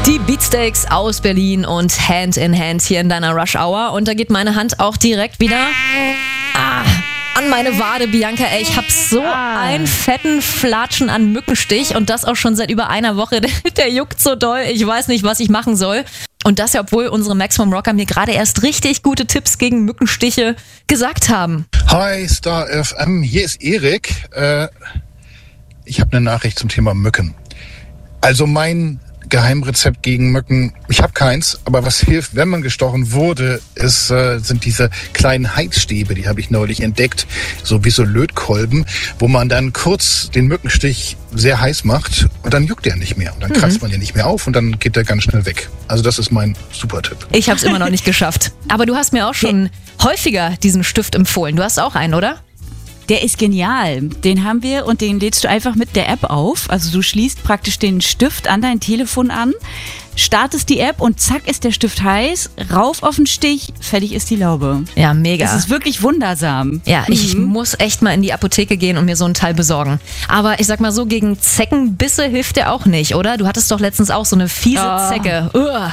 Die Beatsteaks aus Berlin und Hand in Hand hier in deiner Rush Hour. Und da geht meine Hand auch direkt wieder an meine Wade, Bianca. Ey, ich hab so einen fetten Flatschen an Mückenstich und das auch schon seit über einer Woche. Der juckt so doll, ich weiß nicht, was ich machen soll. Und das ja, obwohl unsere Maximum Rocker mir gerade erst richtig gute Tipps gegen Mückenstiche gesagt haben. Hi Star FM, hier ist Erik. Ich habe eine Nachricht zum Thema Mücken. Also mein Geheimrezept gegen Mücken, ich habe keins, aber was hilft, wenn man gestochen wurde, sind diese kleinen Heizstäbe, die habe ich neulich entdeckt, so wie so Lötkolben, wo man dann kurz den Mückenstich sehr heiß macht und dann juckt der nicht mehr. Und dann kratzt man den nicht mehr auf und dann geht der ganz schnell weg. Also das ist mein Super-Tipp. Ich habe es immer noch nicht geschafft. Aber du hast mir auch schon häufiger diesen Stift empfohlen. Du hast auch einen, oder? Der ist genial. Den haben wir und den lädst du einfach mit der App auf. Also du schließt praktisch den Stift an dein Telefon an, startest die App und zack ist der Stift heiß, rauf auf den Stich, fertig ist die Laube. Ja, mega. Das ist wirklich wundersam. Ja, ich muss echt mal in die Apotheke gehen und mir so ein Teil besorgen. Aber ich sag mal so, gegen Zeckenbisse hilft der auch nicht, oder? Du hattest doch letztens auch so eine fiese Zecke.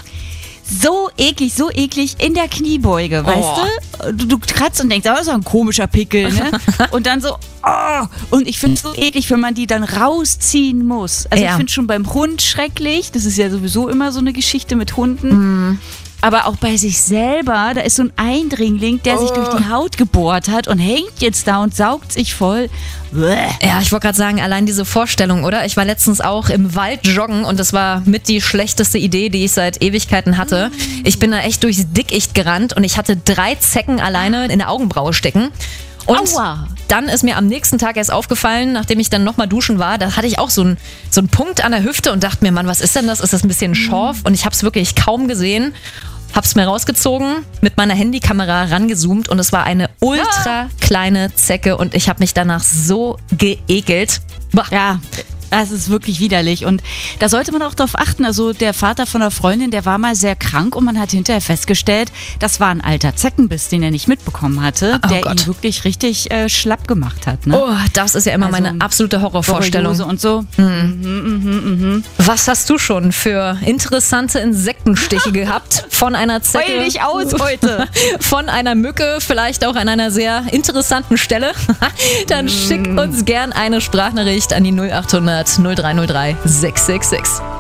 So eklig, in der Kniebeuge, weißt du? Du kratzt und denkst, das ist ein komischer Pickel, ne? Und dann so, und ich finde es so eklig, wenn man die dann rausziehen muss. Also ich finde schon beim Hund schrecklich, das ist ja sowieso immer so eine Geschichte mit Hunden. Aber auch bei sich selber, da ist so ein Eindringling, der sich durch die Haut gebohrt hat und hängt jetzt da und saugt sich voll. Ja, ich wollte gerade sagen, allein diese Vorstellung, oder? Ich war letztens auch im Wald joggen und das war mit die schlechteste Idee, die ich seit Ewigkeiten hatte. Ich bin da echt durchs Dickicht gerannt und ich hatte 3 Zecken alleine in der Augenbraue stecken. Und dann ist mir am nächsten Tag erst aufgefallen, nachdem ich dann nochmal duschen war, da hatte ich auch so einen Punkt an der Hüfte und dachte mir, Mann, was ist denn das? Ist das ein bisschen Schorf? Und ich habe es wirklich kaum gesehen. Hab's mir rausgezogen, mit meiner Handykamera rangezoomt und es war eine ultra kleine Zecke und ich habe mich danach so geekelt. Ja, das ist wirklich widerlich und da sollte man auch drauf achten. Also der Vater von einer Freundin, der war mal sehr krank und man hat hinterher festgestellt, das war ein alter Zeckenbiss, den er nicht mitbekommen hatte, der ihn wirklich richtig schlapp gemacht hat. Ne? Oh, das ist ja immer meine absolute Horrorvorstellung. Borreliose und so. Was hast du schon für interessante Insektenstiche gehabt? Von einer Zecke? Heul dich aus heute! Von einer Mücke, vielleicht auch an einer sehr interessanten Stelle? Dann schick uns gern eine Sprachnachricht an die 0800 0303 666.